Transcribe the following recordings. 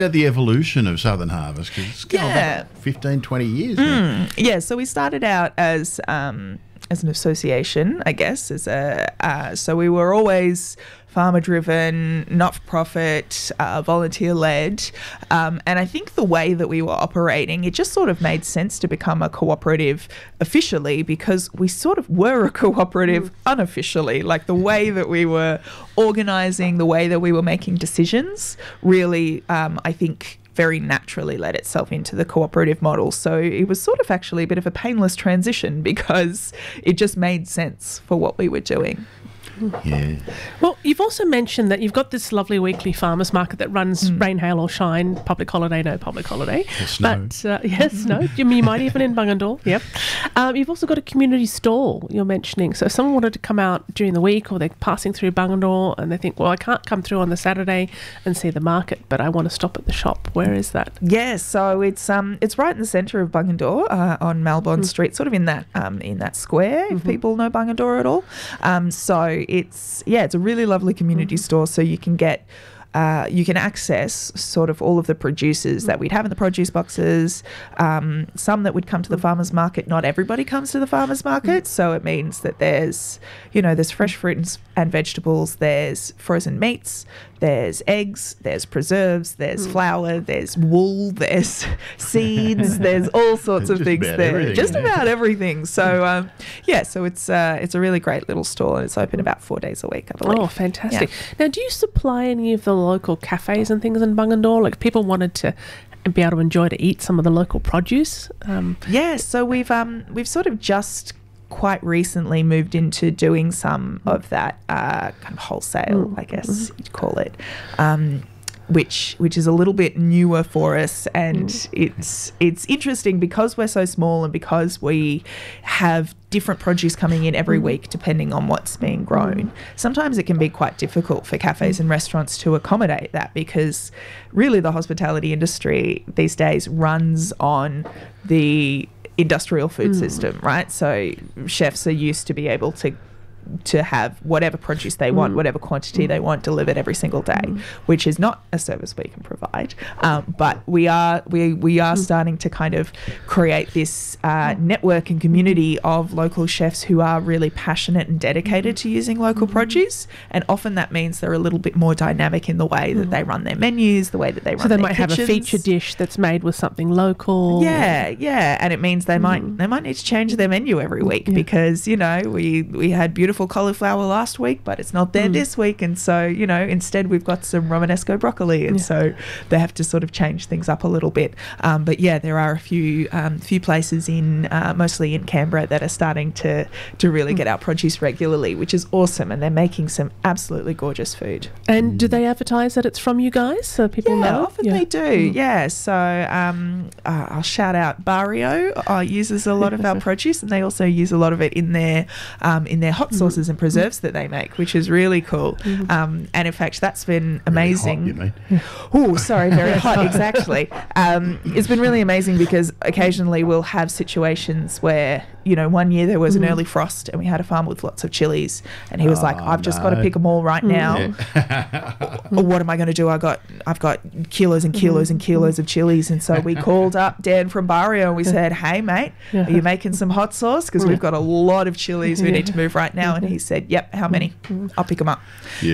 About the evolution of Southern Harvest, because it's gone back 15, 20 years now. Yeah, so we started out as an association, I guess. So we were always farmer-driven, not-for-profit, volunteer-led. And I think the way that we were operating, it just sort of made sense to become a cooperative officially, because we sort of were a cooperative unofficially. Like the way that we were organising, the way that we were making decisions really, I think, very naturally led itself into the cooperative model. So it was sort of actually a bit of a painless transition because it just made sense for what we were doing. Yeah. Well, you've also mentioned that you've got this lovely weekly farmers market that runs rain, hail or shine, public holiday, no public holiday. Snow. But, yes, snow. You might even in Bungendore, yep. You've also got a community stall you're mentioning. So if someone wanted to come out during the week or they're passing through Bungendore and they think, well, I can't come through on the Saturday and see the market, but I want to stop at the shop. Where is that? Yeah, so it's right in the centre of Bungendore on Malbon Street, sort of in that square, if people know Bungendore at all. So it's a really lovely community store, so you can get you can access sort of all of the producers that we'd have in the produce boxes, some that would come to the farmers market. Not everybody comes to the farmers market, so it means that there's fresh fruit and vegetables, there's frozen meats, there's eggs, there's preserves, there's flour, there's wool, there's seeds, there's all sorts of things there. Just about everything. So, so it's a really great little store, and it's open about 4 days a week, I believe. Oh, fantastic. Yeah. Now, do you supply any of the local cafes and things in Bungendore? Like, if people wanted to be able to eat some of the local produce? So we've sort of just quite recently moved into doing some of that kind of wholesale, I guess you'd call it, which is a little bit newer for us, and it's interesting because we're so small and because we have different produce coming in every week depending on what's being grown. Sometimes it can be quite difficult for cafes and restaurants to accommodate that, because really the hospitality industry these days runs on the industrial food system, right? So chefs are used to be able to have whatever produce they want, whatever quantity they want, delivered every single day, which is not a service we can provide. But we are starting to kind of create this network and community of local chefs who are really passionate and dedicated to using local produce, and often that means they're a little bit more dynamic in the way that they run their menus, the way that they run their kitchens. So they might have a feature dish that's made with something local. Yeah, and it means they might need to change their menu every week because we had beautiful cauliflower last week, but it's not there this week, and so instead we've got some Romanesco broccoli, and so they have to sort of change things up a little bit. But there are a few places in mostly in Canberra that are starting to really get our produce regularly, which is awesome, and they're making some absolutely gorgeous food. And do they advertise that it's from you guys so people know? Often they do. So I'll shout out Barrio uses a lot of our produce, and they also use a lot of it in their hot sauces and preserves that they make, which is really cool. And in fact, that's been amazing. Really hot, you mean? Oh, sorry, very hot, exactly. It's been really amazing because occasionally we'll have situations where, one year there was an early frost and we had a farm with lots of chilies, and he was like, I've just got to pick them all right now. What am I going to do? I've got kilos and kilos and kilos of chilies. And so we called up Dan from Barrio and we said, hey, mate, are you making some hot sauce? Because we've got a lot of chilies we need to move right now. And he said, yep, how many? I'll pick them up.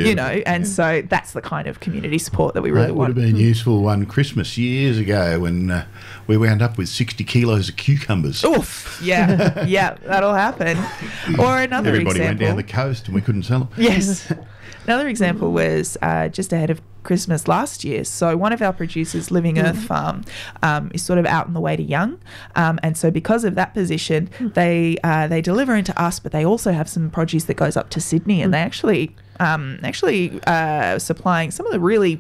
So that's the kind of community support that we really want. That would have been useful one Christmas years ago when we wound up with 60 kilos of cucumbers. Oof, yeah, that'll happen. Or another Everybody example. went down the coast and we couldn't sell them. Yes. Another example was just ahead of Christmas last year. So one of our producers, Living Earth Farm, is sort of out on the way to Young, and so because of that position, they deliver into us, but they also have some produce that goes up to Sydney, and they actually supplying some of the really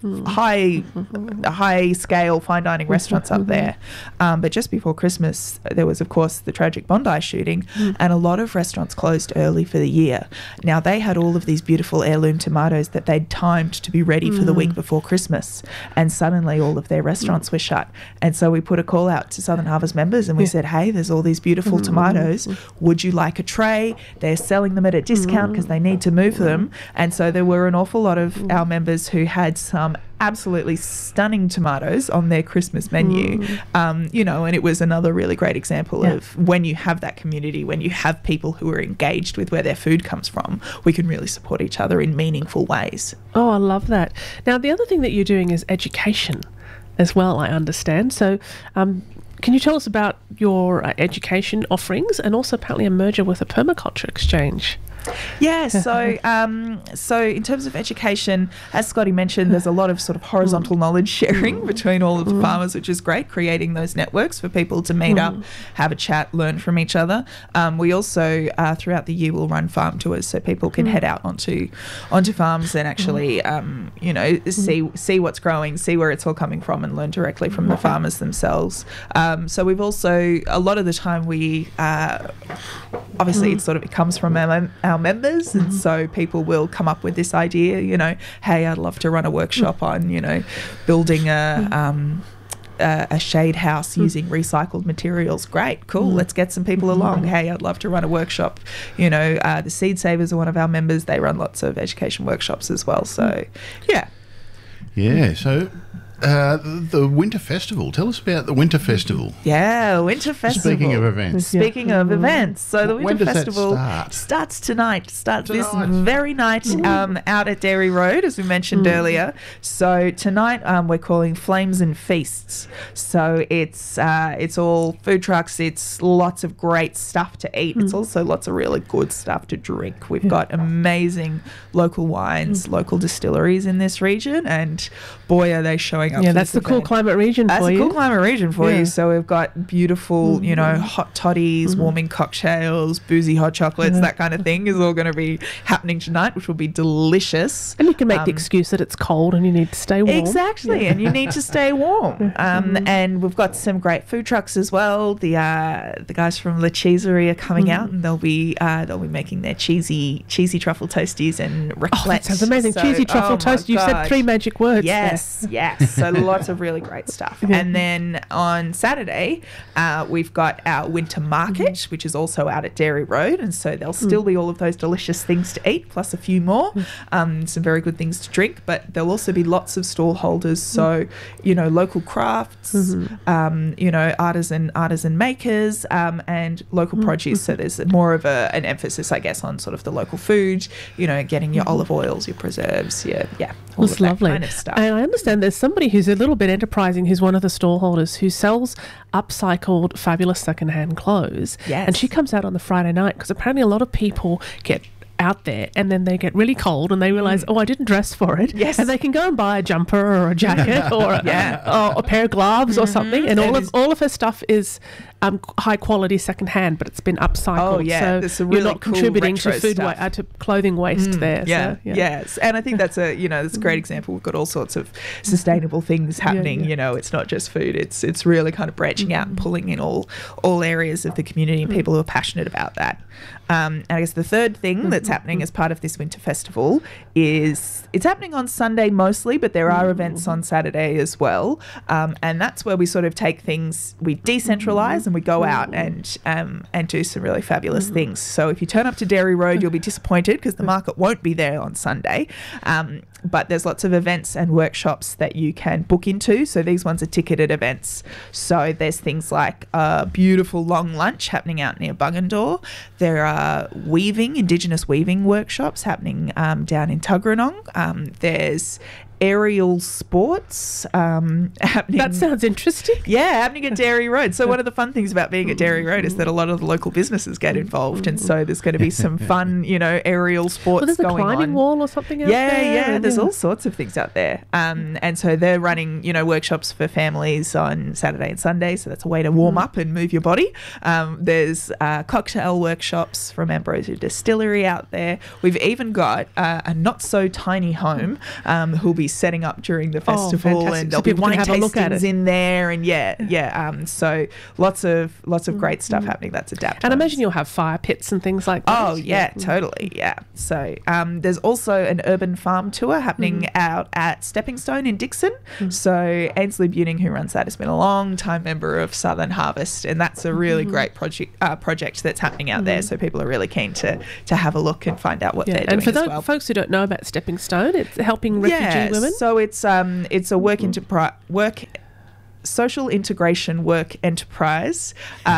high scale fine dining restaurants up there. But just before Christmas, there was, of course, the tragic Bondi shooting, and a lot of restaurants closed early for the year. Now, they had all of these beautiful heirloom tomatoes that they'd timed to be ready for the week before Christmas, and suddenly all of their restaurants were shut. And so we put a call out to Southern Harvest members, and we said, hey, there's all these beautiful tomatoes. Would you like a tray? They're selling them at a discount because they need to move them. And so there were an awful lot of our members who had some some absolutely stunning tomatoes on their Christmas menu. You know, and it was another really great example of when you have that community, when you have people who are engaged with where their food comes from, we can really support each other in meaningful ways. Oh, I love that. Now, the other thing that you're doing is education as well, I understand. So can you tell us about your education offerings and also apparently a merger with a permaculture exchange? Yeah, so in terms of education, as Scotty mentioned, there's a lot of sort of horizontal knowledge sharing between all of the farmers, which is great, creating those networks for people to meet up, have a chat, learn from each other. We also, throughout the year, will run farm tours so people can head out onto farms and actually, you know, see what's growing, see where it's all coming from and learn directly from the farmers themselves. So we've also, a lot of the time we, obviously it comes from our members, and so people will come up with this idea, you know, hey, I'd love to run a workshop on, you know, building a shade house using recycled materials. Great, cool, let's get some people along. Hey, I'd love to run a workshop, you know, the Seed Savers are one of our members, they run lots of education workshops as well. So so the Winter Festival. Tell us about the Winter Festival. Yeah, Winter Festival. Speaking of events. So the Winter When does that Festival start? starts tonight. Starts this very night out at Dairy Road, as we mentioned earlier. So tonight we're calling Flames and Feasts. So it's all food trucks. It's lots of great stuff to eat. It's also lots of really good stuff to drink. We've got amazing local wines, local distilleries in this region, and boy, are they showing up. Yeah, that's the cool climate region for you. That's a cool climate region for you. So we've got beautiful, you know, hot toddies, warming cocktails, boozy hot chocolates, that kind of thing is all going to be happening tonight, which will be delicious. And you can make the excuse that it's cold and you need to stay warm. Exactly, and you need to stay warm. And we've got some great food trucks as well. The guys from La Cheeserie are coming out, and they'll be making their cheesy truffle toasties and raclette. Oh, that sounds amazing. So, cheesy truffle toast. You said 3 magic words. Yes. So lots of really great stuff. And then on Saturday, we've got our winter market, which is also out at Dairy Road. And so there'll still be all of those delicious things to eat, plus a few more, some very good things to drink. But there'll also be lots of stall holders. So, you know, local crafts, you know, artisan makers, and local produce. So there's more of an emphasis, I guess, on sort of the local food, you know, getting your olive oils, your preserves, all That's of that lovely. kind of stuff. And I understand there's somebody who's a little bit enterprising who's one of the stallholders who sells upcycled fabulous secondhand clothes. Yes. And she comes out on the Friday night because apparently a lot of people get out there and then they get really cold and they realise, oh, I didn't dress for it. Yes. And they can go and buy a jumper or a jacket or a pair of gloves or something. And all of her stuff is high quality secondhand, but it's been upcycled. Oh, yeah. So There's some really you're not cool contributing to retro food stuff. to clothing waste there. Yeah, So, yes. And I think that's a great example. We've got all sorts of sustainable things happening. You know, it's not just food. It's really kind of branching out and pulling in all areas of the community and people who are passionate about that. And I guess the third thing that's happening as part of this winter festival is it's happening on Sunday mostly, but there are events on Saturday as well. And that's where we sort of take things, we decentralise and we go out and do some really fabulous things. So if you turn up to Dairy Road, you'll be disappointed because the market won't be there on Sunday. But there's lots of events and workshops that you can book into. So these ones are ticketed events. So there's things like a beautiful long lunch happening out near Bungendore. There are Indigenous weaving workshops happening down in Tuggeranong. There's aerial sports happening. That sounds interesting. Yeah, happening at Dairy Road. So one of the fun things about being at Dairy Road is that a lot of the local businesses get involved, and so there's going to be some fun, you know, aerial sports Well, there's going a climbing on. wall or something out there. Yeah, there's all sorts of things out there. And so they're running, you know, workshops for families on Saturday and Sunday, so that's a way to warm up and move your body. There's cocktail workshops from Ambrosia Distillery out there. We've even got a not-so-tiny home who'll be setting up during the festival, fantastic. and So there'll be people can wine have a look at tastings it. in there, and so lots of great stuff happening. That's adapted. And I imagine you'll have fire pits and things like that. Oh, yeah, totally, yeah. So there's also an urban farm tour happening out at Stepping Stone in Dixon. So Ainsley Buning, who runs that, has been a long time member of Southern Harvest, and that's a really great project that's happening out there. So people are really keen to have a look and find out what they're doing and for as those well. folks who don't know about Stepping Stone, it's helping refugees women? So it's a social integration work enterprise.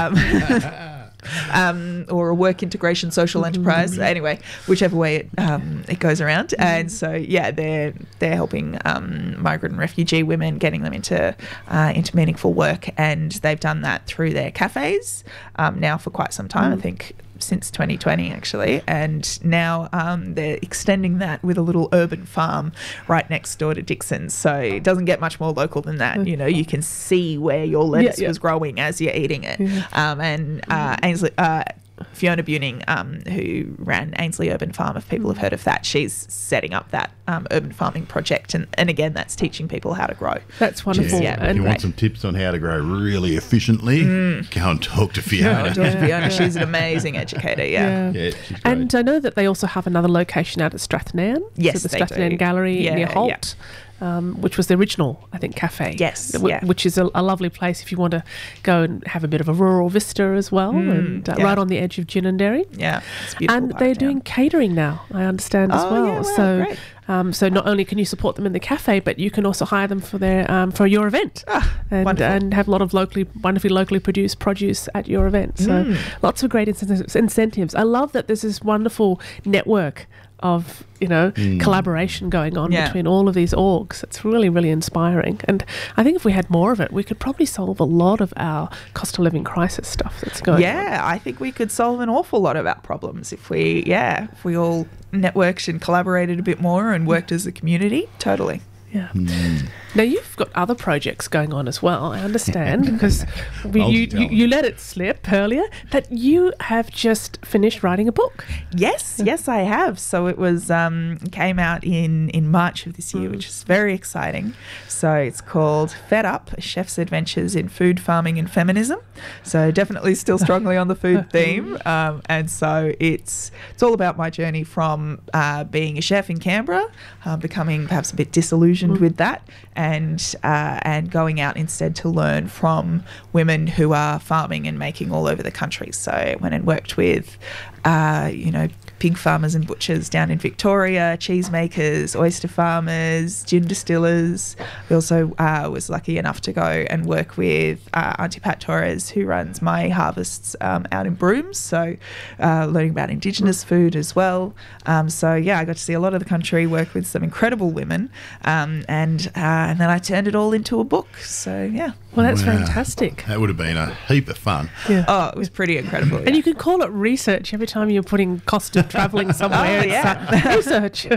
Or a work integration social enterprise. Anyway, whichever way it goes around. And so they're helping migrant and refugee women, getting them into meaningful work, and they've done that through their cafes now for quite some time. I think since 2020 actually, and now they're extending that with a little urban farm right next door to Dixon's, so it doesn't get much more local than that. You know, you can see where your lettuce was growing as you're eating it. And Ainsley Fiona Buning, who ran Ainsley Urban Farm, if people have heard of that, she's setting up that urban farming project, and again, that's teaching people how to grow. That's wonderful. Yeah, if you want some tips on how to grow really efficiently, go and talk to Fiona. Fiona, she's an amazing educator. Yeah, she's great. And I know that they also have another location out at Strathnairn. Yes, so the they Strathnairn do. Gallery Yeah, near Holt. Which was the original, I think, cafe. Yes, which is a lovely place if you want to go and have a bit of a rural vista as well, and right on the edge of Ginninderry. Yeah, it's beautiful. And they're doing catering now, I understand as well. Yeah, wow, so, great. So not only can you support them in the cafe, but you can also hire them for their for your event, and have a lot of wonderfully locally produced produce at your event. So lots of great incentives. I love that there's this wonderful network of collaboration going on between all of these orgs. It's really, really inspiring, and I think if we had more of it, we could probably solve a lot of our cost of living crisis stuff that's going on. Yeah, I think we could solve an awful lot of our problems if we all networked and collaborated a bit more and worked as a community. Totally. Yeah. Now you've got other projects going on as well, I understand, because you let it slip earlier that you have just finished writing a book. Yes, I have. So it was came out in March of this year, which is very exciting. So it's called Fed Up: A Chef's Adventures in Food, Farming and Feminism. So definitely still strongly on the food theme. And so it's all about my journey from being a chef in Canberra, becoming perhaps a bit disillusioned with that, and going out instead to learn from women who are farming and making all over the country. So I went and worked with, pig farmers and butchers down in Victoria, cheesemakers, oyster farmers, gin distillers. We also was lucky enough to go and work with Auntie Pat Torres, who runs My Harvests out in Brooms. So learning about Indigenous food as well. I got to see a lot of the country, work with some incredible women, and then I turned it all into a book. So yeah. Well, that's fantastic. That would have been a heap of fun. Yeah. Oh, it was pretty incredible. And you could call it research every time you're putting cost of travelling somewhere. Research.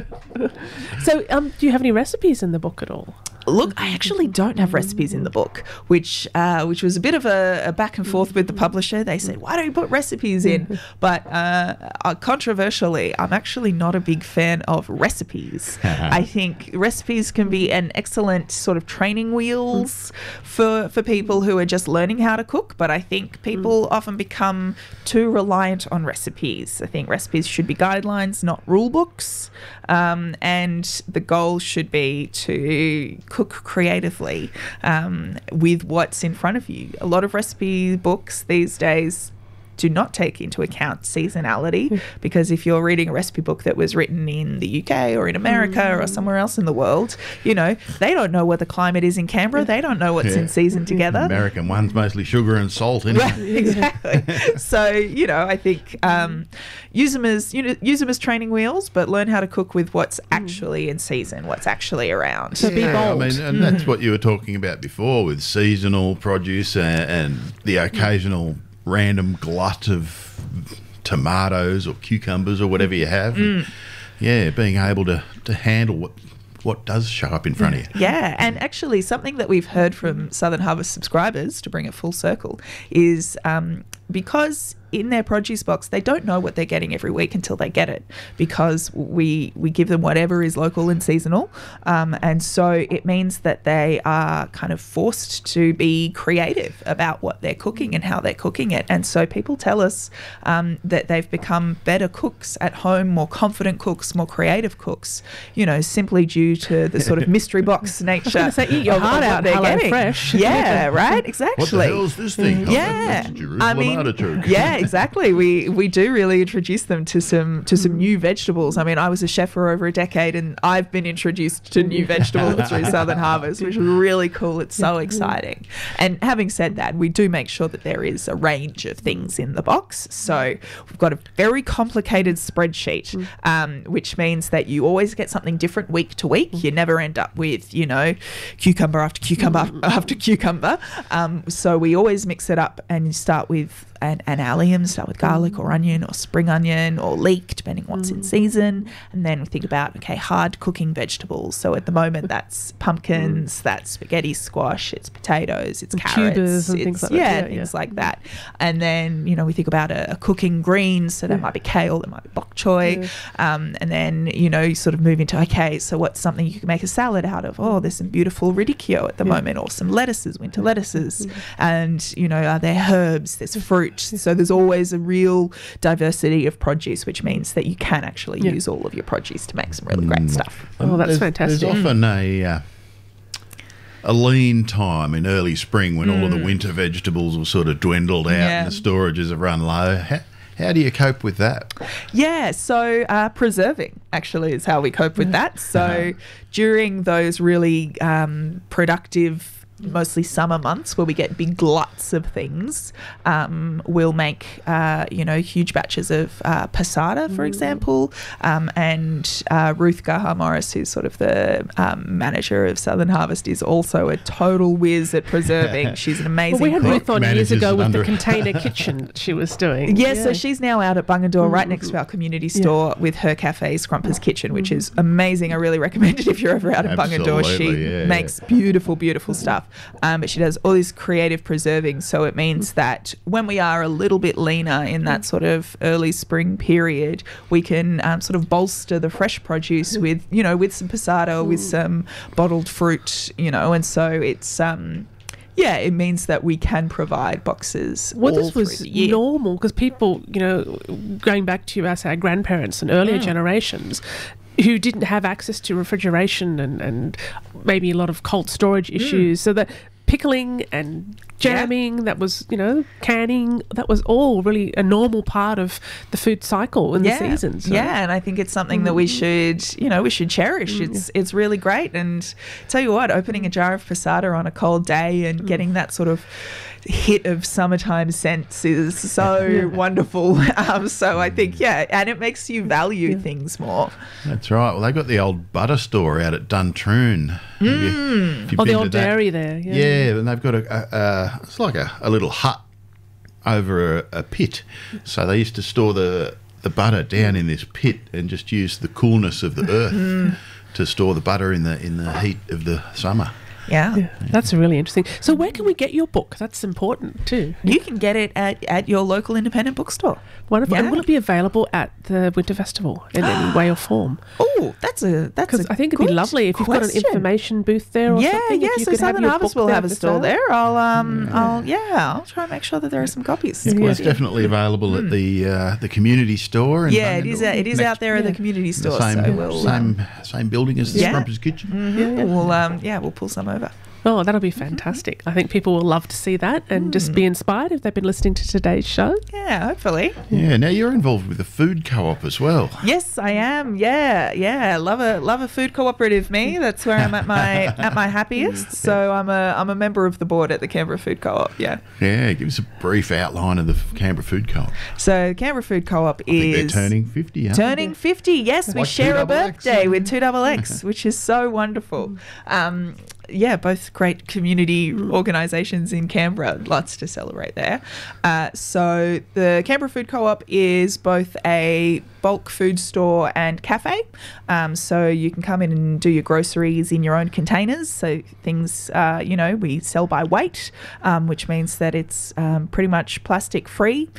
So, do you have any recipes in the book at all? Look, I actually don't have recipes in the book, which was a bit of a back and forth with the publisher. They said, why don't you put recipes in? But controversially, I'm actually not a big fan of recipes. I think recipes can be an excellent sort of training wheels for people who are just learning how to cook, but I think people often become too reliant on recipes. I think recipes should be guidelines, not rule books, and the goal should be to cook creatively with what's in front of you. A lot of recipe books these days do not take into account seasonality, because if you're reading a recipe book that was written in the UK or in America or somewhere else in the world, they don't know what the climate is in Canberra. They don't know what's in season together. American one's mostly sugar and salt anyway. Right, exactly. So, I think use them as training wheels, but learn how to cook with what's actually in season, what's actually around. So be bold. And that's what you were talking about before with seasonal produce and the occasional random glut of tomatoes or cucumbers or whatever you have. Being able to handle what does show up in front of you. Yeah, and actually something that we've heard from Southern Harvest subscribers, to bring it full circle, is because in their produce box they don't know what they're getting every week until they get it, because we give them whatever is local and seasonal, and so it means that they are kind of forced to be creative about what they're cooking and how they're cooking it. And so people tell us that they've become better cooks at home, more confident cooks, more creative cooks, simply due to the sort of mystery box nature. I was going to say, eat your heart out, they're Hello getting. Fresh. Yeah, right, exactly. What the hell is this thing? Yeah, I mean, not a joke. Yeah, exactly. We do really introduce them to some new vegetables. I mean, I was a chef for over a decade, and I've been introduced to new vegetables through Southern Harvest, which is really cool. It's so exciting. And having said that, we do make sure that there is a range of things in the box. So we've got a very complicated spreadsheet, which means that you always get something different week to week. You never end up with, cucumber after cucumber after cucumber. So we always mix it up and start with an allium, start with garlic or onion or spring onion or leek, depending what's in season. And then we think about, hard cooking vegetables. So at the moment, that's pumpkins, that's spaghetti squash, it's potatoes, it's carrots. Tubers and things like that. Things like that. And then, we think about a cooking greens. So that might be kale, that might be bok choy. And then, you sort of move into, so what's something you can make a salad out of? Oh, there's some beautiful radicchio at the moment, or some lettuces, winter lettuces. And, are there herbs? There's fruit. So there's always a real diversity of produce, which means that you can actually use all of your produce to make some really great stuff. Oh, that's fantastic. There's often a lean time in early spring when all of the winter vegetables will sort of dwindled out and the storages have run low. How do you cope with that? Yeah, so preserving actually is how we cope with that. So during those really productive, mostly summer months where we get big gluts of things, we'll make huge batches of passata, for example, and Ruth Gaha Morris, who's sort of the manager of Southern Harvest, is also a total whiz at preserving. She's an amazing we had cook. Ruth on years ago with the container kitchen she was doing. So she's now out at Bungendore, right next to our community store, with her cafe, Scrumpers Kitchen, which is amazing. I really recommend it if you're ever out at Bungendore. She makes beautiful, beautiful stuff. But she does all this creative preserving, so it means that when we are a little bit leaner in that sort of early spring period, we can sort of bolster the fresh produce with, with some passata, with some bottled fruit, and so it's it means that we can provide boxes. Well, all this was through the year. normal because people, going back to our grandparents and earlier generations, who didn't have access to refrigeration and maybe a lot of cold storage issues. So that pickling and jamming, that was, canning, that was all really a normal part of the food cycle in the season. So. Yeah, and I think it's something that we should cherish. It's really great. And tell you what, opening a jar of passata on a cold day and getting that sort of hit of summertime scents is so wonderful. So I think, and it makes you value things more. That's right. Well, they got the old butter store out at Duntroon. The old dairy there. Yeah, and they've got it's like a little hut over a pit. So they used to store the butter down in this pit and just use the coolness of the earth to store the butter in the heat of the summer. Yeah. That's really interesting. So where can we get your book? That's important too. You can get it at your local independent bookstore. Wonderful. Yeah. And will it be available at the Winter Festival in any way or form? Oh, that's because I think it'd be lovely if you've got an information booth there or something. Yeah, so Southern Harvest will have a stall there. I'll try and make sure that there are some copies. It's definitely available at the community store. It is out there at the community store. Same building as the Scrumpers Kitchen. We'll pull some over. Oh, that'll be fantastic. I think people will love to see that and just be inspired if they've been listening to today's show. Yeah, hopefully. Yeah, now you're involved with the food co-op as well. Yes, I am. Yeah. Love a food cooperative, me. That's where I'm at my happiest. So I'm a member of the board at the Canberra Food Co-op, Yeah, give us a brief outline of the Canberra Food Co-op. So Canberra Food Co-op they're turning 50, aren't Turning 50, yes. Like we share a 2XX. birthday with 2XX, which is so wonderful. Both great community organisations in Canberra. Lots to celebrate there. So the Canberra Food Co-op is both a bulk food store and cafe. So you can come in and do your groceries in your own containers. So things, we sell by weight, which means that it's pretty much plastic free.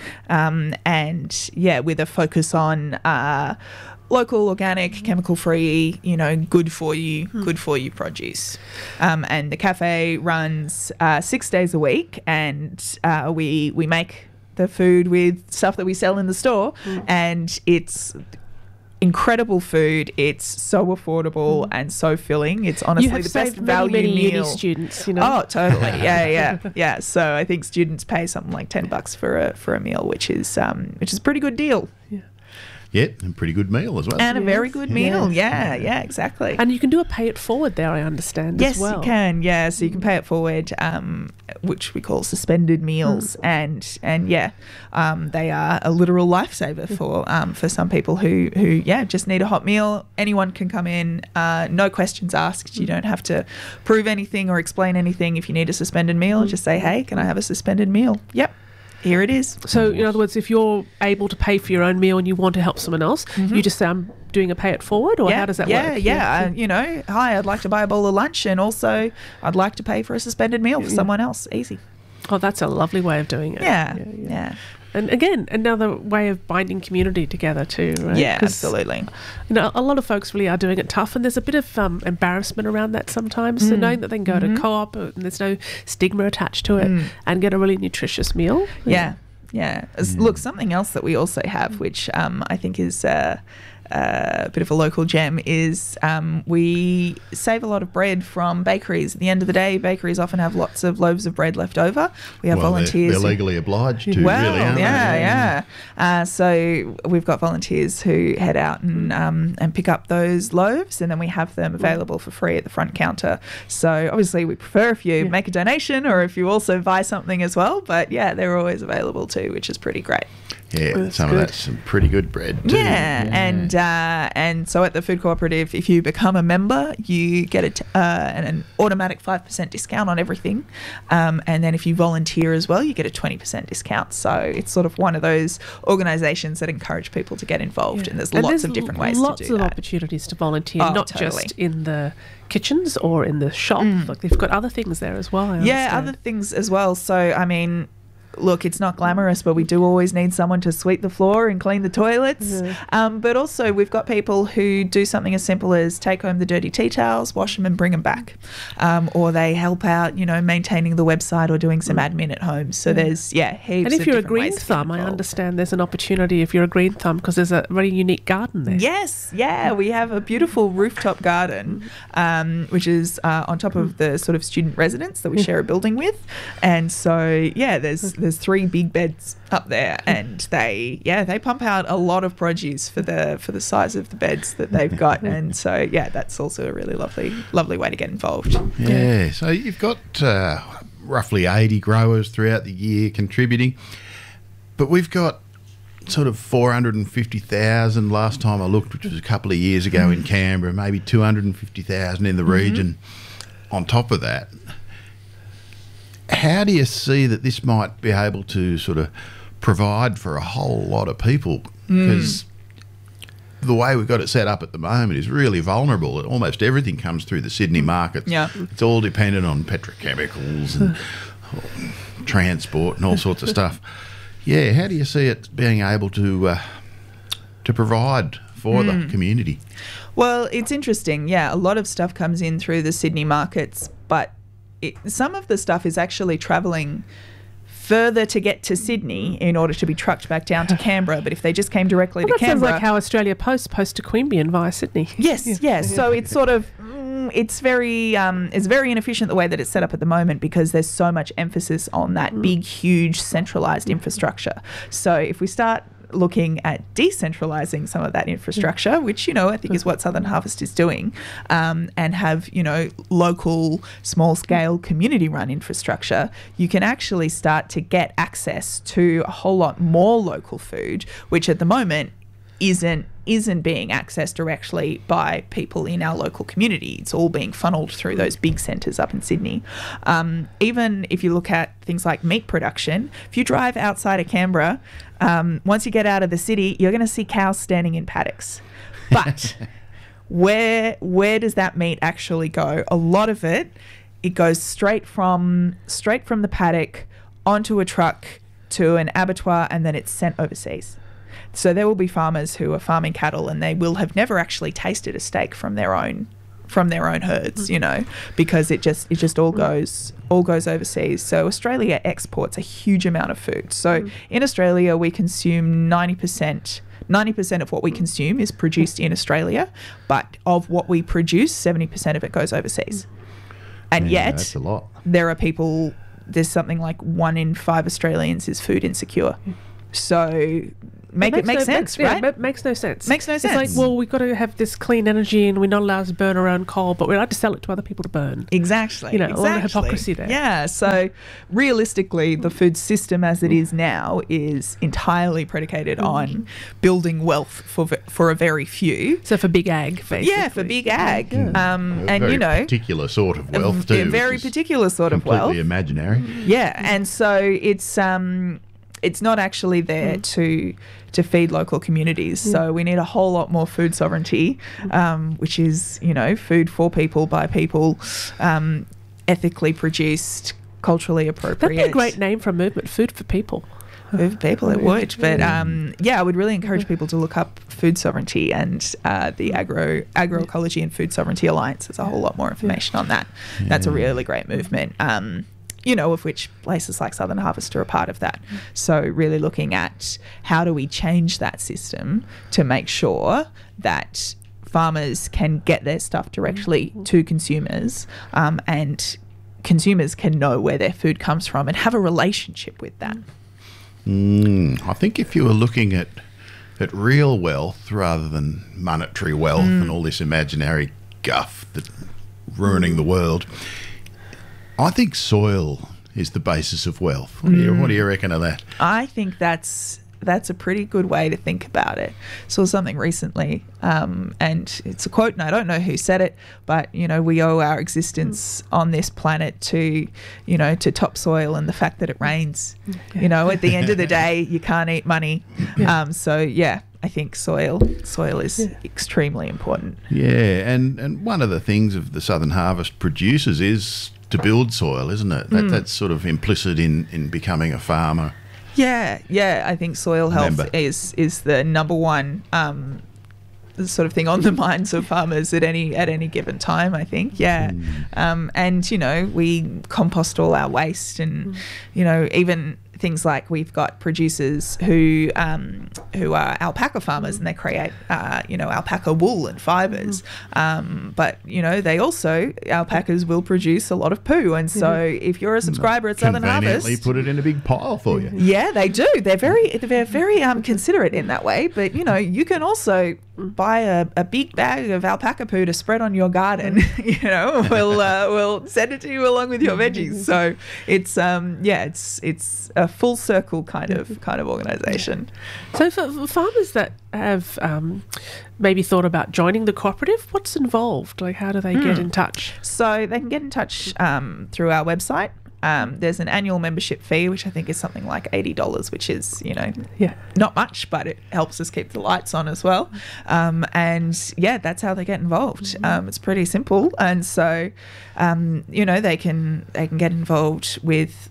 With a focus on local, organic, chemical-free, good for you produce. And the cafe runs 6 days a week, and we make the food with stuff that we sell in the store, and it's incredible food. It's so affordable and so filling. It's honestly You have the best saved value many meal. uni students, you know. Oh, totally. Yeah. So I think students pay something like $10 for a meal, which is a pretty good deal. Yeah, and pretty good meal as well. And a very Yes. good meal. Yeah, exactly. And you can do a pay it forward there, I understand, Yes, as well. you can. Yeah, so you can pay it forward, which we call suspended meals, and they are a literal lifesaver for some people who just need a hot meal. Anyone can come in, no questions asked. You don't have to prove anything or explain anything. If you need a suspended meal, just say, "Hey, can I have a suspended meal?" Yep. Here it is. So, in other words, if you're able to pay for your own meal and you want to help someone else, you just say, I'm doing a pay it forward, or how does that work? Yeah. Hi, I'd like to buy a bowl of lunch, and also I'd like to pay for a suspended meal for someone else. Easy. Oh, that's a lovely way of doing it. Yeah. And again, another way of binding community together too, right? Yeah, 'Cause, absolutely. a lot of folks really are doing it tough, and there's a bit of embarrassment around that sometimes. So knowing that they can go to co-op and there's no stigma attached to it and get a really nutritious meal. Yeah. Look, something else that we also have, which I think is a bit of a local gem, is we save a lot of bread from bakeries. At the end of the day, bakeries often have lots of loaves of bread left over. We have volunteers. They're legally obliged to, Well, really, aren't they? So we've got volunteers who head out and pick up those loaves, and then we have them available for free at the front counter. So obviously we prefer if you make a donation or if you also buy something as well. But yeah, they're always available too, which is pretty great. Yeah, That's some good. of that's some pretty good bread too. And so at the food cooperative, if you become a member, you get an automatic 5% discount on everything, and then if you volunteer as well, you get a 20% discount. So it's sort of one of those organisations that encourage people to get involved, and there's lots of different ways to do Lots of that. opportunities to volunteer, Oh, not totally. just in the kitchens or in the shop. Like they've got other things there as well. I Yeah, understand. other things as well. So, I mean, look, it's not glamorous, but we do always need someone to sweep the floor and clean the toilets. But also we've got people who do something as simple as take home the dirty tea towels, wash them and bring them back. Or they help out, maintaining the website or doing some admin at home. So there's, heaps And if of you're a different green ways to get thumb, I involved. understand there's an opportunity if you're a green thumb because there's a very unique garden there. Yes, we have a beautiful rooftop garden, which is on top of the sort of student residence that we share a building with, and so there's 3 big beds up there, and they pump out a lot of produce for the size of the beds that they've got, and so that's also a really lovely way to get involved. Yeah, so you've got roughly 80 growers throughout the year contributing, but we've got sort of 450,000 last time I looked, which was a couple of years ago in Canberra, maybe 250,000 in the region on top of that. How do you see that this might be able to sort of provide for a whole lot of people? Because the way we've got it set up at the moment is really vulnerable. Almost everything comes through the Sydney markets. Yeah. It's all dependent on petrochemicals and transport and all sorts of stuff. Yeah, how do you see it being able to provide for the community? Well, it's interesting. Yeah, a lot of stuff comes in through the Sydney markets, but some of the stuff is actually travelling further to get to Sydney in order to be trucked back down to Canberra. But if they just came directly to That sounds Canberra, like how Australia Post to Queanbeyan via Sydney. yes. So it's sort of it's very inefficient the way that it's set up at the moment because there's so much emphasis on that big, huge, centralised infrastructure. So if we start looking at decentralising some of that infrastructure, which, I think is what Southern Harvest is doing, and have, local, small-scale, community-run infrastructure, you can actually start to get access to a whole lot more local food, which at the moment isn't being accessed directly by people in our local community. It's all being funneled through those big centres up in Sydney. Even if you look at things like meat production, if you drive outside of Canberra, once you get out of the city, you're going to see cows standing in paddocks. But where does that meat actually go? A lot of it goes straight from the paddock onto a truck to an abattoir, and then it's sent overseas. So there will be farmers who are farming cattle and they will have never actually tasted a steak from their own from their own herds, you know, because it just all goes overseas. So Australia exports a huge amount of food. So in Australia, we consume 90% of what we consume is produced in Australia, but of what we produce, 70% of it goes overseas. And yet, that's a lot. There's something like 1 in 5 Australians is food insecure. So it makes sense, right? It makes no sense. Makes no sense. It's like, well, we've got to have this clean energy and we're not allowed to burn our own coal, but we're allowed to sell it to other people to burn. Exactly. You know, a lot of hypocrisy there. Yeah. So realistically, the food system as it is now is entirely predicated on building wealth for a very few. So for big ag, basically. Yeah, for big ag. A And, very you know, particular sort of wealth too. a very which is particular sort of wealth. completely imaginary. Yeah. And so it's not actually there to feed local communities. So we need a whole lot more food sovereignty, which is, you know, food for people, by people, ethically produced, culturally appropriate. That'd be a great name for a movement, Food for People. Food for people, it would. But yeah, I would really encourage people to look up food sovereignty and the Agroecology and Food Sovereignty Alliance. There's a whole lot more information on that. That's a really great movement. You know, of which places like Southern Harvest are a part of that. So really looking at how do we change that system to make sure that farmers can get their stuff directly to consumers, and consumers can know where their food comes from and have a relationship with that. I think if you were looking at real wealth rather than monetary wealth and all this imaginary guff that's ruining the world, I think soil is the basis of wealth. What do you reckon of that? I think that's a pretty good way to think about it. Saw something recently, and it's a quote, and I don't know who said it, but, you know, we owe our existence on this planet to, you know, to topsoil and the fact that it rains. You know, at the end of the day, you can't eat money. So yeah, I think soil is extremely important. Yeah, and one of the things of the Southern Harvest produces is to build soil, isn't it? That's sort of implicit in becoming a farmer. Yeah, I think soil health is the number one sort of thing on the minds of farmers at any given time, I think. And, you know, we compost all our waste, and, you know, even things like we've got producers who are alpaca farmers, and they create you know, alpaca wool and fibers, but, you know, alpacas will produce a lot of poo, and so if you're a subscriber at Southern Harvest, conveniently put it in a big pile for you. Yeah, they do. They're very considerate in that way. But, you know, you can also buy a big bag of alpaca poo to spread on your garden. You know, we'll send it to you along with your veggies. So it's it's a full circle kind of organisation. So for farmers that have maybe thought about joining the cooperative, what's involved? Like, how do they get in touch? So they can get in touch through our website. There's an annual membership fee, which I think is something like $80, which is, you know, not much, but it helps us keep the lights on as well. And yeah, that's how they get involved. It's pretty simple, and so you know, they can get involved with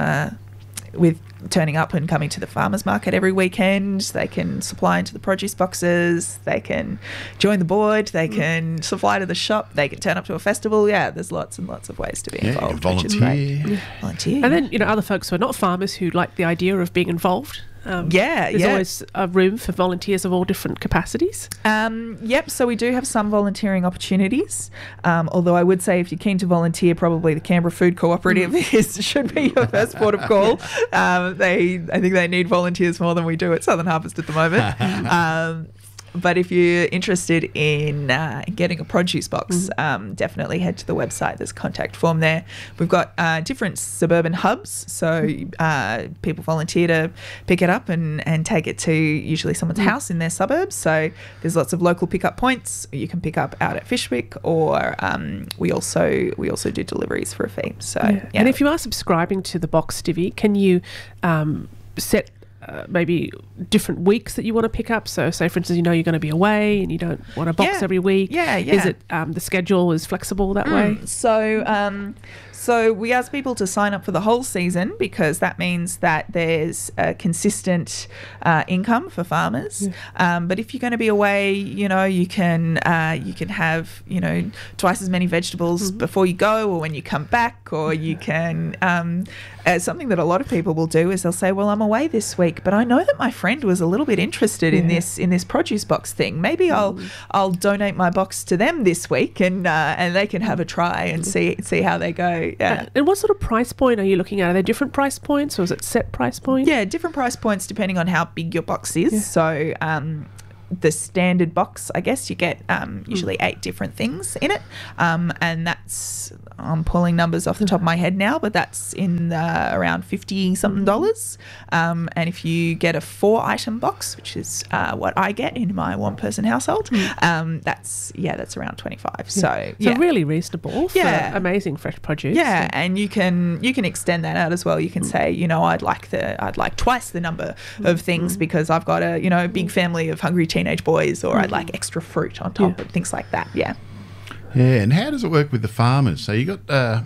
turning up and coming to the farmers market every weekend. They can supply into the produce boxes. They can join the board. They can supply to the shop. They can turn up to a festival. Yeah, there's lots and lots of ways to be involved. Volunteer. Volunteer. And then, you know, other folks who are not farmers who like the idea of being involved. There's always a room for volunteers of all different capacities. Yep, so we do have some volunteering opportunities, although I would say if you're keen to volunteer, probably the Canberra Food Cooperative should be your first port of call. I think they need volunteers more than we do at Southern Harvest at the moment. But if you're interested in getting a produce box, definitely head to the website. There's a contact form there. We've got different suburban hubs, so people volunteer to pick it up and take it to usually someone's house in their suburbs. So there's lots of local pickup points. You can pick up out at Fishwick, or we also do deliveries for a fee. So And if you are subscribing to the box, Divvy, can you set maybe different weeks that you want to pick up? So say, for instance, you know you're going to be away and you don't want a box every week. Yeah. Is it the schedule is flexible that way? So So we ask people to sign up for the whole season because that means that there's a consistent income for farmers. But if you're going to be away, you can have twice as many vegetables before you go or when you come back, or you can. Something that a lot of people will do is they'll say, "Well, I'm away this week, but I know that my friend was a little bit interested in this produce box thing. Maybe I'll donate my box to them this week, and they can have a try and see how they go." Yeah. And what sort of price point are you looking at? Are there different price points, or is it set price point? Yeah, different price points depending on how big your box is. Yeah. So the standard box, I guess, you get usually 8 different things in it. And that's, I'm pulling numbers off the top of my head now, but that's in around $50-something. And if you get a 4-item box, which is what I get in my one-person household, that's around $25. So really reasonable for amazing fresh produce. Yeah, and you can extend that out as well. You can say, I'd like twice the number of things because I've got a big family of hungry teenage boys, or I'd like extra fruit on top and things like that. Yeah. Yeah, and how does it work with the farmers? So you got a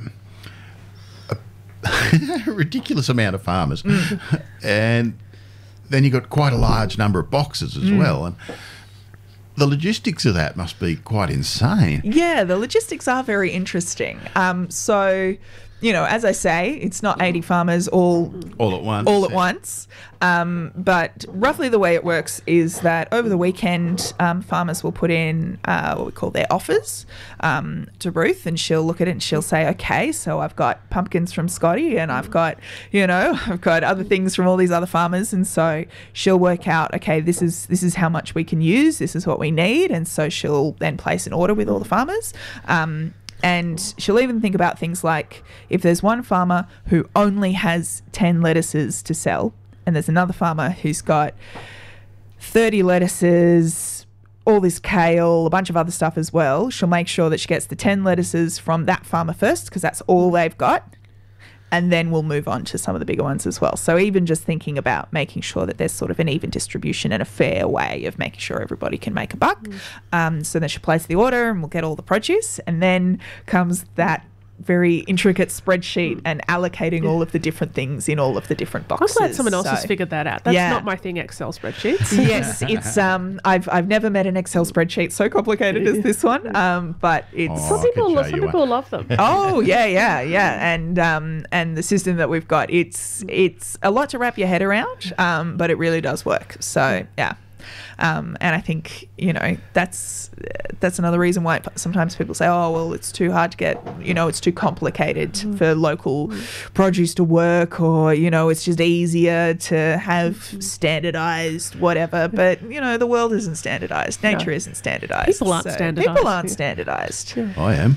ridiculous amount of farmers, and then you got quite a large number of boxes as well, and the logistics of that must be quite insane. Yeah, the logistics are very interesting. So, as I say, it's not 80 farmers all at once. All at once. But roughly the way it works is that over the weekend, farmers will put in what we call their offers to Ruth, and she'll look at it and she'll say, okay, so I've got pumpkins from Scotty, and I've got other things from all these other farmers, and so she'll work out, okay, this is how much we can use, this is what we need, and so she'll then place an order with all the farmers. And she'll even think about things like if there's one farmer who only has 10 lettuces to sell, and there's another farmer who's got 30 lettuces, all this kale, a bunch of other stuff as well, she'll make sure that she gets the 10 lettuces from that farmer first because that's all they've got. And then we'll move on to some of the bigger ones as well. So even just thinking about making sure that there's sort of an even distribution and a fair way of making sure everybody can make a buck. So then she'll place the order and we'll get all the produce. And then comes that very intricate spreadsheet and allocating all of the different things in all of the different boxes. I'm glad someone else has figured that out. That's not my thing, Excel spreadsheets. Yes, it's I've never met an Excel spreadsheet so complicated as this one. But it's some people love them. Oh yeah. And the system that we've got, it's a lot to wrap your head around, but it really does work. So yeah. And I think, that's another reason why sometimes people say, oh, well, it's too hard to get, it's too complicated for local produce to work, or, it's just easier to have standardized whatever. But, the world isn't standardized. Nature isn't standardized. People aren't standardized. People aren't standardized. Yeah. I am.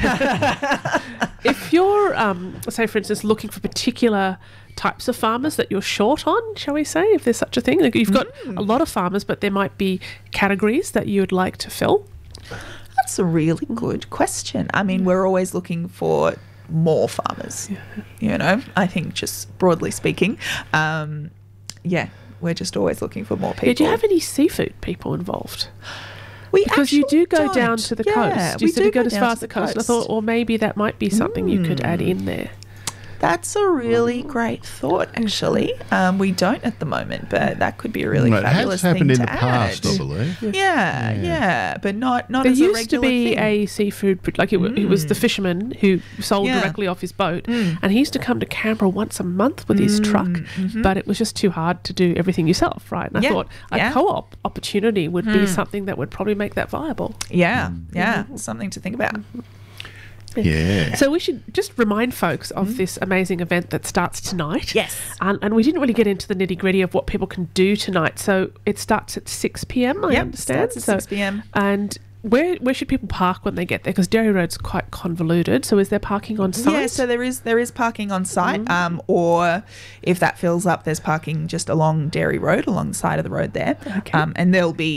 If you're, say, for instance, looking for particular types of farmers that you're short on, shall we say, if there's such a thing? Like you've got a lot of farmers, but there might be categories that you would like to fill. That's a really good question. I mean, we're always looking for more farmers, I think, just broadly speaking. We're just always looking for more people. Do you have any seafood people involved? Because you do go down to the coast. You said you go as far as the coast. I thought, or maybe that might be something you could add in there. That's a really great thought, actually. We don't at the moment, but that could be a really fabulous thing to add. It has happened in the past, I believe. Yeah, but not there as a regular thing. There used to be a seafood, like it was the fisherman who sold directly off his boat, and he used to come to Canberra once a month with his truck, but it was just too hard to do everything yourself, right? And I thought a co-op opportunity would be something that would probably make that viable. Yeah, something to think about. Yeah. So we should just remind folks of this amazing event that starts tonight. Yes. And we didn't really get into the nitty-gritty of what people can do tonight. So it starts at 6 p.m, I understand. It starts at 6 p.m. And where should people park when they get there? Because Derry Road's quite convoluted. So is there parking on site? Yeah, so there is parking on site. Or if that fills up, there's parking just along Derry Road, along the side of the road there. Okay. And there'll be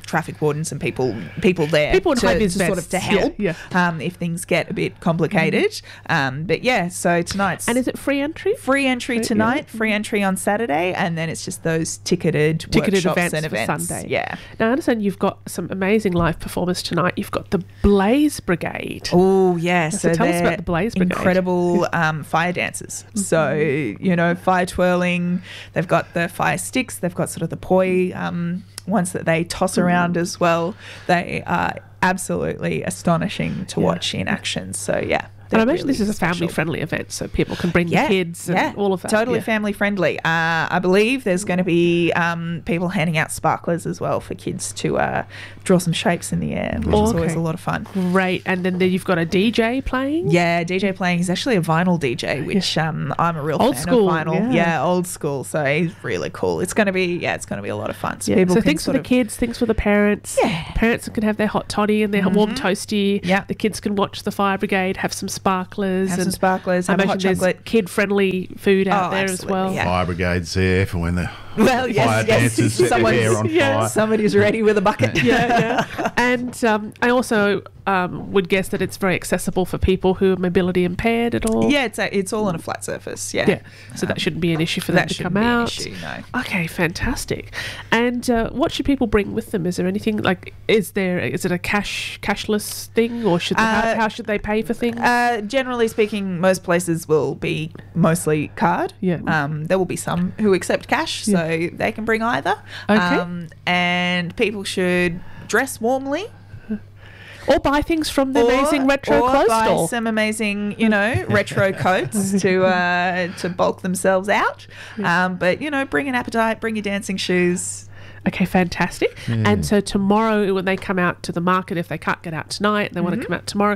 traffic wardens and people there People in to high-vis sort of vests. to help Yeah, if things get a bit complicated. But yeah, so tonight's And is it free entry? free entry tonight, free entry on Saturday, and then it's just those ticketed workshops events and for events. Sunday. Yeah. Now, I understand you've got some amazing live performers tonight. You've got the Blaze Brigade. Oh, yeah. So tell us they're about the Blaze Brigade. incredible fire dancers. So, you know, fire twirling. They've got the fire sticks. They've got sort of the poi ones that they toss around as well. They are absolutely astonishing to watch in action. So, yeah. And I they're imagine really this is a special. family-friendly event, so people can bring their kids and all of that. Totally Yeah. family friendly. I believe there's going to be people handing out sparklers as well for kids to draw some shapes in the air, which is always Okay. a lot of fun. Great. And then you've got a DJ playing. Yeah, DJ playing. He's actually a vinyl DJ, which I'm a real Old fan school, of vinyl. yeah. Old school. So he's really cool. It's going to be a lot of fun. So Yeah. people So can things for sort the of kids, things for the parents. Yeah. Parents can have their hot toddy and their warm toasty. Yeah. The kids can watch the fire brigade, have some sparklers. have some and sparklers, I have a imagine hot there's chocolate. kid-friendly food out there as absolutely, well. yeah. Fire brigade's there for when the Well, fire dancers set their hair on fire. Somebody's ready with a bucket. Yeah. And I also would guess that it's very accessible for people who are mobility impaired at all. Yeah, it's all on a flat surface. Yeah. Yeah. So that shouldn't be an issue for them That to shouldn't come be an out. issue, no. Okay, fantastic. And what should people bring with them? Is there anything like? Is it a cashless thing, or should they, how should they pay for things? Generally speaking, most places will be mostly card. Yeah. There will be some who accept cash, so they can bring either. Okay. And people should dress warmly. Or buy things from the amazing retro clothes buy store. some amazing, retro coats to bulk themselves out. But bring an appetite, bring your dancing shoes. Okay, fantastic. And so tomorrow, when they come out to the market, if they can't get out tonight, they want to come out tomorrow.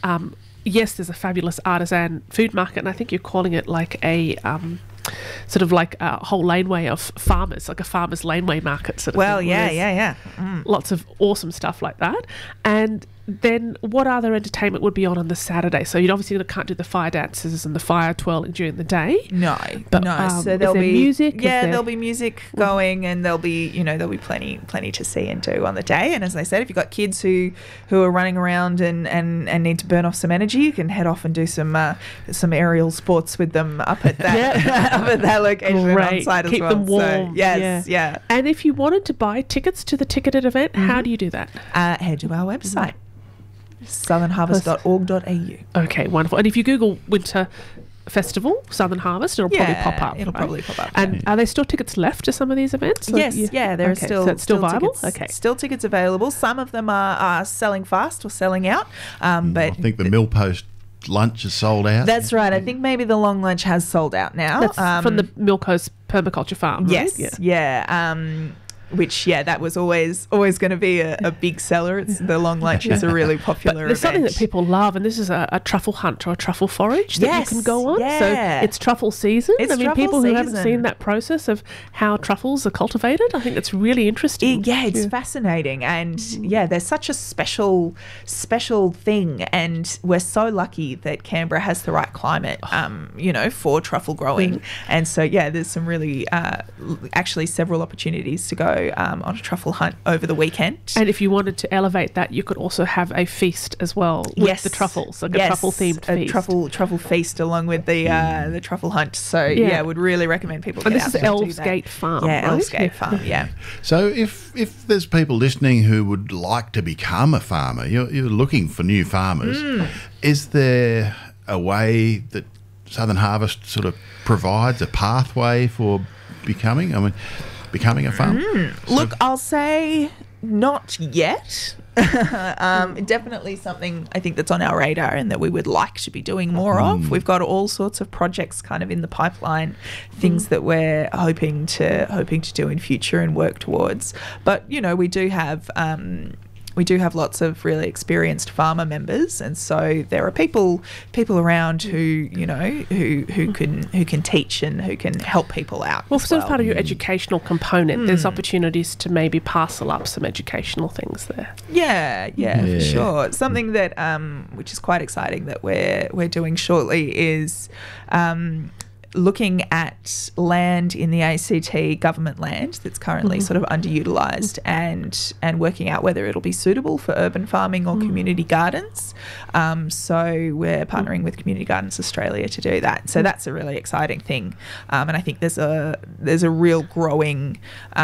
Yes, there's a fabulous artisan food market, and I think you're calling it like a sort of like a whole laneway of farmers, like a farmers laneway market sort of Well, thing, where yeah. there's lots of awesome stuff like that. And then what other entertainment would be on the Saturday? So you obviously can't do the fire dances and the fire twirling during the day. No. But, So is there'll there be music? Is Yeah, there- there'll be music going, and there'll be plenty to see and do on the day. And as I said, if you've got kids who are running around and need to burn off some energy, you can head off and do some aerial sports with them up at that up at that location on site as Keep well. them warm. So, yes, yeah. And if you wanted to buy tickets to the ticketed event, how do you do that? Head to our website, southernharvest.org.au. Okay, wonderful. And if you Google Winter Festival, Southern Harvest, it'll probably pop up. It'll right? probably pop up. And are there still tickets left to some of these events? Yes, there are still so it's still viable. tickets, Okay, still tickets available. Some of them are selling fast or selling out, but I think the Millpost lunch is sold out. that's right. I think maybe the long lunch has sold out now. that's from the Milko's Permaculture Farm. Right? Yes, yeah. Which that was always going to be a big seller. The long lunch is a really popular There's something event. that people love, and this is a truffle hunt or a truffle forage that you can Yes, go on. yeah. So it's truffle season. It's I mean, truffle people who haven't season. seen that process of how truffles are cultivated, I think it's really interesting. It's fascinating, and there's such a special thing, and we're so lucky that Canberra has the right climate, for truffle growing, and so there's some really actually several opportunities to go on a truffle hunt over the weekend. And if you wanted to elevate that, you could also have a feast as well with the truffles, like a truffle-themed a feast. truffle feast along with the truffle hunt. So would really recommend people And get this out is there and do Elves that. Gate Farm, Yeah, right? Elves Gate Farm. Yeah. So if there's people listening who would like to become a farmer, you're looking for new farmers, is there a way that Southern Harvest sort of provides a pathway for becoming a farmer? Look, I'll say not yet. Definitely something I think that's on our radar and that we would like to be doing more of. We've got all sorts of projects kind of in the pipeline, things that we're hoping to do in future and work towards. But we do have lots of really experienced farmer members, and so there are people around who can teach and who can help people out. Well, as sort of part of your educational component, there's opportunities to maybe parcel up some educational things there. Yeah, for sure. Something that which is quite exciting that we're doing shortly is looking at land in the ACT government land that's currently sort of underutilised and working out whether it'll be suitable for urban farming or community gardens. So we're partnering with Community Gardens Australia to do that. So that's a really exciting thing. And I think there's a real growing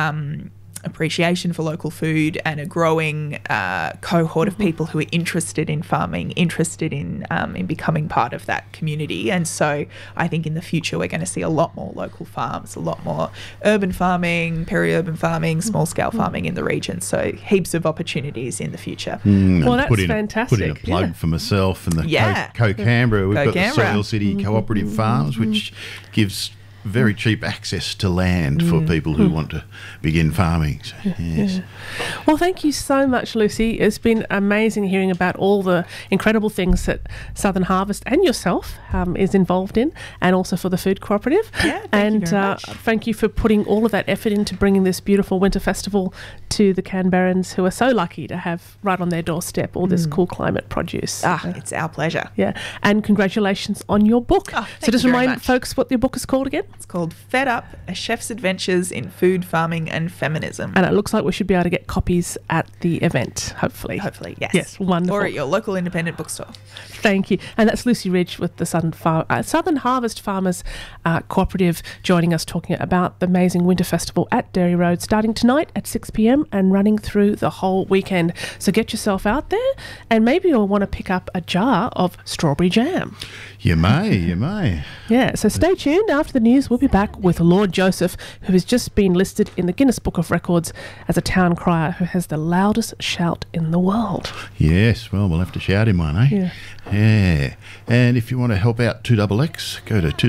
appreciation for local food and a growing cohort of people who are interested in farming, interested in becoming part of that community. And so I think in the future we're going to see a lot more local farms, a lot more urban farming, peri-urban farming, small-scale farming in the region. So heaps of opportunities in the future. Well, that's fantastic. Put in a plug for myself and the Yeah. Co-Canberra. We've got the Co-Canberra. Soil City Cooperative Farms, which gives very cheap access to land for people who want to begin farming. So, yes. Well, thank you so much, Lucy. It's been amazing hearing about all the incredible things that Southern Harvest and yourself is involved in, and also for the Food Cooperative. Yeah, thank you very much. Thank you for putting all of that effort into bringing this beautiful winter festival to the Canberrans, who are so lucky to have right on their doorstep all this cool climate produce. It's our pleasure. Yeah, and congratulations on your book. Oh, So thank just you very remind much. folks what your book is called again. It's called Fed Up, A Chef's Adventures in Food, Farming and Feminism. And it looks like we should be able to get copies at the event, hopefully. Hopefully, yes. Yes, wonderful. Or at your local independent bookstore. Thank you. And that's Lucy Ridge with the Southern Harvest Farmers Cooperative joining us, talking about the amazing Winter Festival at Dairy Road, starting tonight at 6 p.m. and running through the whole weekend. So get yourself out there, and maybe you'll want to pick up a jar of strawberry jam. You may. Yeah, so stay tuned. After the news, we'll be back with Lord Joseph, who has just been listed in the Guinness Book of Records as a town crier who has the loudest shout in the world. Yes, well, we'll have to shout him one, eh? Yeah. And if you want to help out 2XX, go to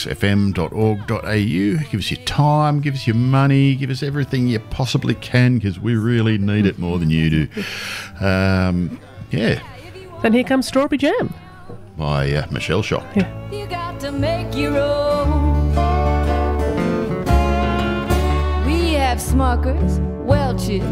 2xxfm.org.au. Give us your time, give us your money, give us everything you possibly can, because we really need it more than you do. Yeah. Then here comes Strawberry Jam. By Michelle Shock. Yeah. You got to make your own. We have Smuckers, Welch's,